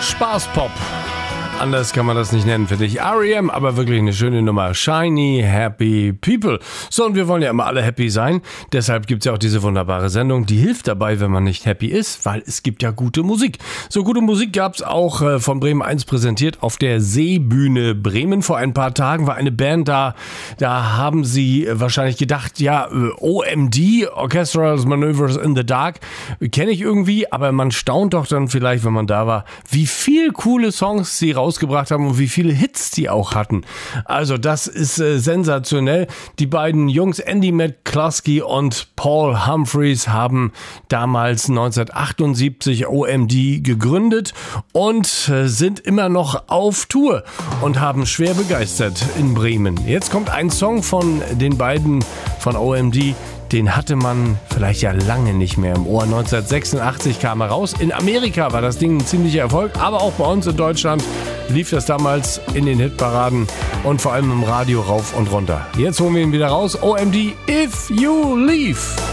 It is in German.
Spaßpop. Anders kann man das nicht nennen, finde ich. R.E.M., aber wirklich eine schöne Nummer. Shiny, Happy People. So, und wir wollen ja immer alle happy sein. Deshalb gibt es ja auch diese wunderbare Sendung, die hilft dabei, wenn man nicht happy ist, weil es gibt ja gute Musik. So, gute Musik gab es auch von Bremen 1 präsentiert auf der Seebühne Bremen. Vor ein paar Tagen war eine Band da. Da haben sie wahrscheinlich gedacht, ja, OMD, Orchestral Maneuvers in the Dark, kenne ich irgendwie, aber man staunt doch dann vielleicht, wenn man da war, wie viel coole Songs sie rausgebracht haben und wie viele Hits die auch hatten. Also das ist sensationell. Die beiden Jungs Andy McCluskey und Paul Humphreys haben damals 1978 OMD gegründet und sind immer noch auf Tour und haben schwer begeistert in Bremen. Jetzt kommt ein Song von den beiden von OMD. Den hatte man vielleicht ja lange nicht mehr im Ohr. 1986 kam er raus. In Amerika war das Ding ein ziemlicher Erfolg, aber auch bei uns in Deutschland lief das damals in den Hitparaden und vor allem im Radio rauf und runter. Jetzt holen wir ihn wieder raus. OMD, If You Leave.